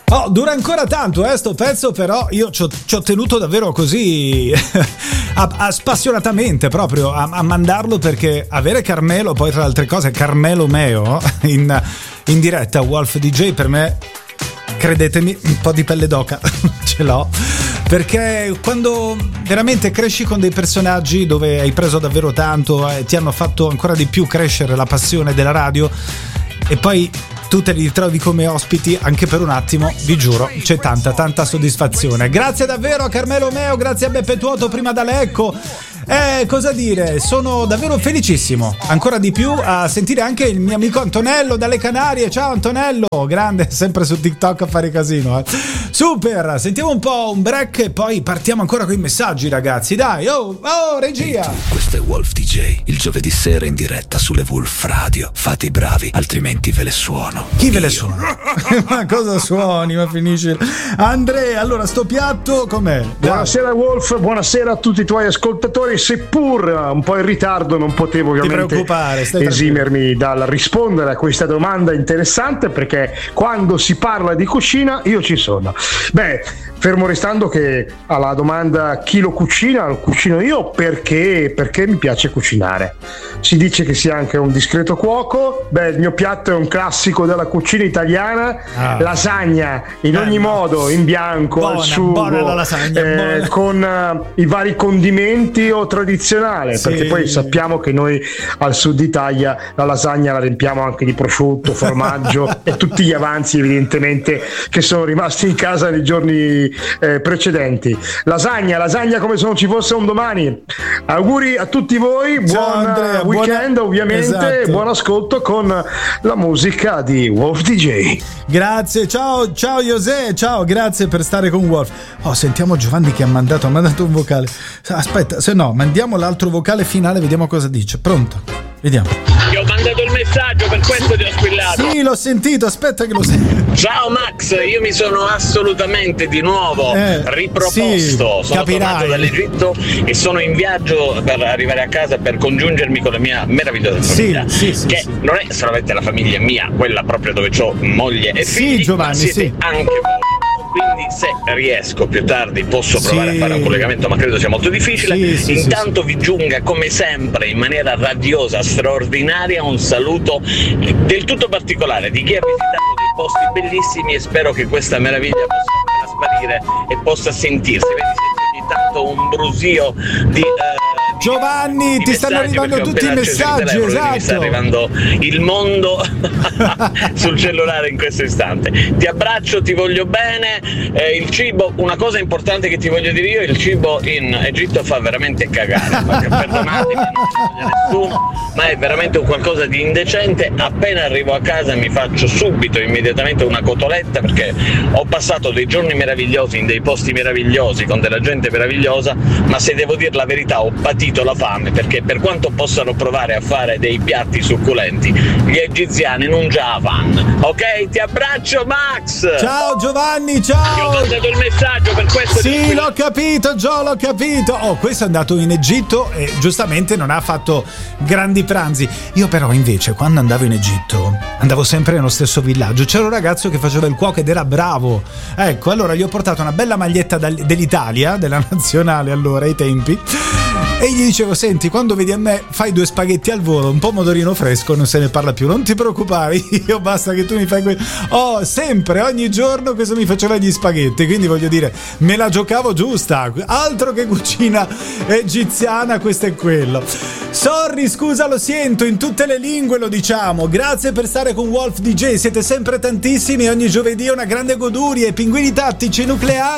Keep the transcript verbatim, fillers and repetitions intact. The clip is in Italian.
Oh, dura ancora tanto eh, sto pezzo, però io ci ho tenuto davvero così a, a, spassionatamente proprio a, a mandarlo, perché avere Carmelo, poi tra le altre cose Carmelo Meo in, in diretta Wolf D J, per me, credetemi, un po' di pelle d'oca ce l'ho, perché quando veramente cresci con dei personaggi dove hai preso davvero tanto e eh, ti hanno fatto ancora di più crescere la passione della radio, e poi tu te li ritrovi come ospiti anche per un attimo, vi giuro, c'è tanta tanta soddisfazione. Grazie davvero a Carmelo Meo, grazie a Beppe Tuoto prima da Lecco. Eh, cosa dire, sono davvero felicissimo ancora di più a sentire anche il mio amico Antonello dalle Canarie. Ciao Antonello, grande, sempre su TikTok a fare casino, eh. Super, sentiamo un po' un break e poi partiamo ancora con i messaggi, ragazzi, dai. Oh, oh regia. Questo è Wolf D J, il giovedì sera in diretta sulle Wolf Radio. Fate i bravi, altrimenti ve le suono. Chi ve le suona? Ma cosa suoni? Ma finisci. Andrea, allora sto piatto com'è? Buonasera Wolf, buonasera a tutti i tuoi ascoltatori. Seppur un po' in ritardo, non potevo ovviamente esimermi dal rispondere a questa domanda interessante, perché quando si parla di cucina io ci sono. Beh, fermo restando che alla domanda chi lo cucina, lo cucino io perché, perché mi piace cucinare. Si dice che sia anche un discreto cuoco. Beh, il mio piatto è un classico della cucina italiana, ah. lasagna in ogni eh, modo, in bianco, buona, al sugo, buona la lasagna, eh, con uh, i vari condimenti o tradizionale, sì. Perché poi sappiamo che noi al sud Italia la lasagna la riempiamo anche di prosciutto, formaggio e tutti gli avanzi evidentemente che sono rimasti in casa nei giorni eh, precedenti. Lasagna, lasagna come se non ci fosse un domani. Auguri a tutti voi, buon Ciao, Andrea, weekend buona... ovviamente, esatto. Buon ascolto con la musica di Wolf D J. Grazie, ciao, ciao José, ciao, grazie per stare con Wolf. Oh, sentiamo Giovanni che ha mandato, ha mandato un vocale. Aspetta, se no, mandiamo l'altro vocale finale, vediamo cosa dice. Pronto? Vediamo. Ti ho mandato il messaggio, per questo ti ho squillato. Sì, l'ho sentito, aspetta che lo sento. Ciao Max, io mi sono assolutamente di nuovo eh, riproposto. Sì, sono capirai. Tornato dall'Egitto e sono in viaggio per arrivare a casa per congiungermi con la mia meravigliosa famiglia. Sì, sì, che sì, non è solamente la famiglia mia, quella proprio dove ho moglie e figli, sì, Giovanni, ma siete sì. anche voi. Quindi se riesco più tardi posso provare sì. a fare un collegamento, ma credo sia molto difficile. Sì, sì, Intanto sì, sì. vi giunga come sempre in maniera radiosa, straordinaria, un saluto del tutto particolare di chi ha visitato dei posti bellissimi, e spero che questa meraviglia possa sparire e possa sentirsi. Vedi, senti ogni tanto un brusio di... Uh, Giovanni, ti stanno arrivando tutti i messaggi, esatto. Mi sta arrivando il mondo sul cellulare in questo istante. Ti abbraccio, ti voglio bene. Eh, il cibo, una cosa importante che ti voglio dire io, il cibo in Egitto fa veramente cagare. Perdonatemi, non ci voglio nessuno, ma è veramente un qualcosa di indecente. Appena arrivo a casa mi faccio subito, immediatamente una cotoletta, perché ho passato dei giorni meravigliosi in dei posti meravigliosi con della gente meravigliosa, ma se devo dire la verità ho patito la fame, perché per quanto possano provare a fare dei piatti succulenti, gli egiziani non già vanno. Ok, ti abbraccio Max. Ciao Giovanni, ciao. Ti ho mandato il messaggio, per questo sì, l'ho capito, Gio, l'ho capito. Oh, questo è andato in Egitto e giustamente non ha fatto grandi pranzi. Io però invece quando andavo in Egitto andavo sempre nello stesso villaggio, c'era un ragazzo che faceva il cuoco ed era bravo. Ecco, allora gli ho portato una bella maglietta dell'Italia, della nazionale allora ai tempi, e gli dicevo: senti, quando vedi a me fai due spaghetti al volo, un pomodorino fresco, non se ne parla più, non ti preoccupare, io basta che tu mi fai que- oh, sempre, ogni giorno questo mi faceva gli spaghetti, quindi voglio dire, me la giocavo giusta, altro che cucina egiziana, questo è quello. Sorry, scusa, lo sento, in tutte le lingue lo diciamo. Grazie per stare con Wolf D J, siete sempre tantissimi, ogni giovedì è una grande goduria, i pinguini tattici nucleari.